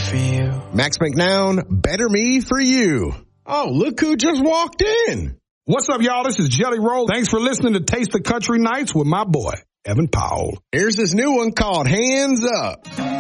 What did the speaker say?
for you. Max McNown, Better Me for You. Oh, look who just walked in. What's up, y'all? This is Jelly Roll. Thanks for listening to Taste the Country Nights with my boy, Evan Powell. Here's this new one called Hands Up.